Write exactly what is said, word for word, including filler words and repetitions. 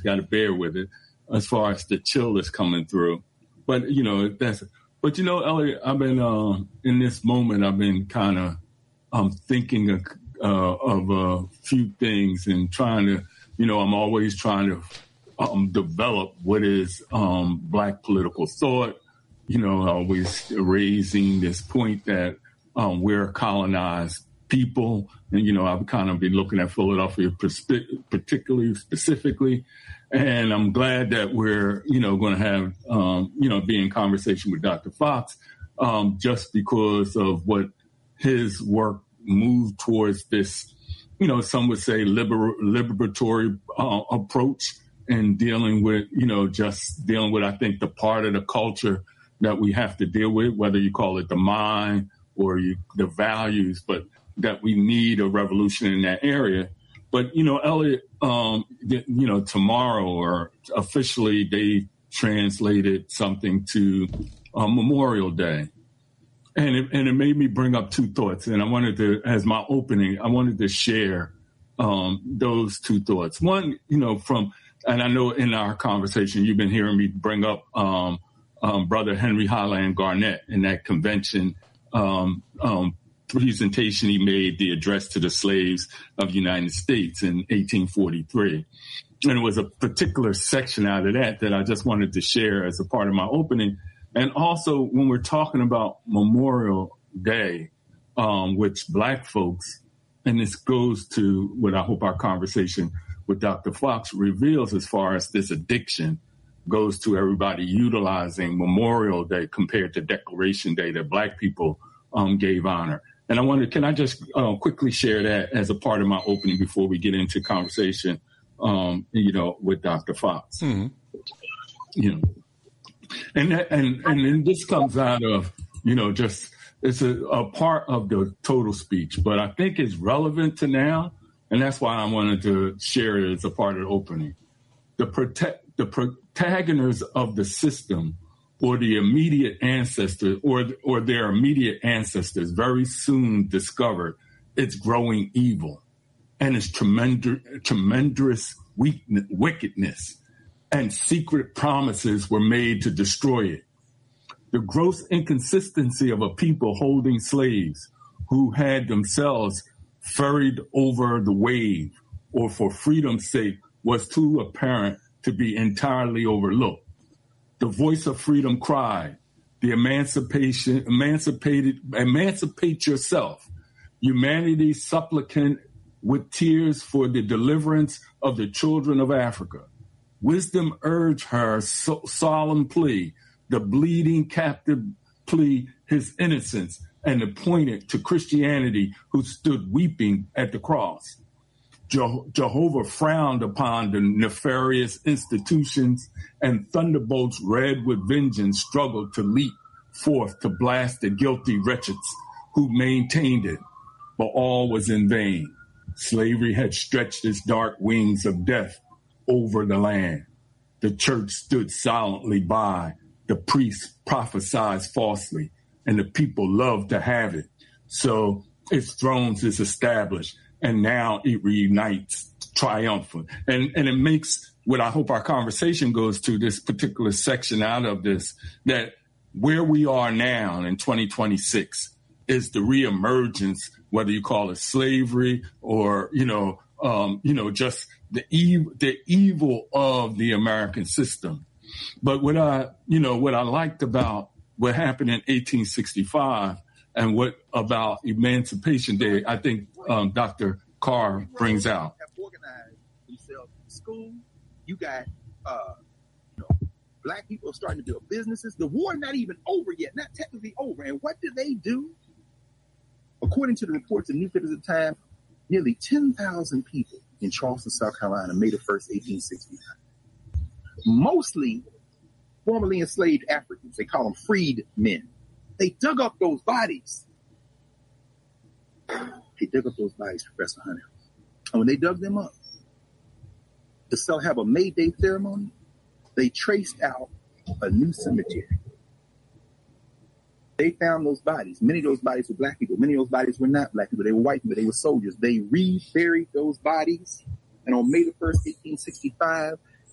just got to bear with it as far as the chill is coming through. But, you know, that's, but, you know, Elliot, I've been, uh, in this moment, I've been kind of, um, thinking of, uh, of a few things and trying to, you know, I'm always trying to, um, develop what is, um, Black political thought, you know, always raising this point that, um, we're a colonized people. And, you know, I've kind of been looking at Philadelphia perspe- particularly specifically. And I'm glad that we're, you know, going to have, um, you know, be in conversation with Doctor Fox, um, just because of what his work moved towards this, you know, some would say liber- liberatory uh, approach and dealing with, you know, just dealing with, I think, the part of the culture that we have to deal with, whether you call it the mind or you, the values, but that we need a revolution in that area. But, you know, Elliot, um, you know, tomorrow or officially they translated something to uh, Memorial Day. And it, and it made me bring up two thoughts. And I wanted to, as my opening, I wanted to share um, those two thoughts. One, you know, from, and I know in our conversation, you've been hearing me bring up um, um, Brother Henry Highland Garnett in that convention um, um presentation he made, the address to the slaves of the United States in eighteen forty-three. And it was a particular section out of that that I just wanted to share as a part of my opening. And also when we're talking about Memorial Day, um, which Black folks, and this goes to what I hope our conversation with Doctor Fox reveals as far as this addiction goes to everybody utilizing Memorial Day compared to Declaration Day that Black people um, gave honor. And I wonder, can I just uh, quickly share that as a part of my opening before we get into conversation, um, you know, with Doctor Fox? Mm-hmm. You know, and, that, and and then this comes out of, you know, just it's a, a part of the total speech, but I think it's relevant to now, and that's why I wanted to share it as a part of the opening. The protect the protagonists of the system, or the immediate ancestors, or or their immediate ancestors, very soon discovered its growing evil and its tremendous, tremendous weakness, wickedness, and secret promises were made to destroy it. The gross inconsistency of a people holding slaves who had themselves ferried over the wave, or for freedom's sake, was too apparent to be entirely overlooked. The voice of freedom cried, the emancipation, emancipated, emancipate yourself. Humanity supplicant with tears for the deliverance of the children of Africa. Wisdom urged her so solemn plea, the bleeding captive plea his innocence, and pointed to Christianity who stood weeping at the cross. Jehovah frowned upon the nefarious institutions, and thunderbolts red with vengeance struggled to leap forth to blast the guilty wretches who maintained it. But all was in vain. Slavery had stretched its dark wings of death over the land. The church stood silently by. The priests prophesied falsely, and the people loved to have it. So its thrones is established. And now it reunites triumphant. And and it makes what I hope our conversation goes to, this particular section out of this, that where we are now in twenty twenty-six is the reemergence, whether you call it slavery or, you know, um, you know, just the evil, the evil of the American system. But what I, you know, what I liked about what happened in eighteen sixty-five and what about Emancipation Day, I think um, Doctor Carr brings out. Have organized themselves in school. You got, uh, you know, Black people are starting to build businesses. The war not even over yet, not technically over. And what did they do? According to the reports in newspapers at the time, nearly ten thousand people in Charleston, South Carolina, May the first, eighteen sixty-nine. Mostly formerly enslaved Africans. They call them freed men. They dug up those bodies. They dug up those bodies, Professor Hunter. And when they dug them up to have a May Day ceremony, they traced out a new cemetery. They found those bodies. Many of those bodies were Black people. Many of those bodies were not Black people. They were white people. They were soldiers. They reburied those bodies. And on May the first, eighteen sixty-five,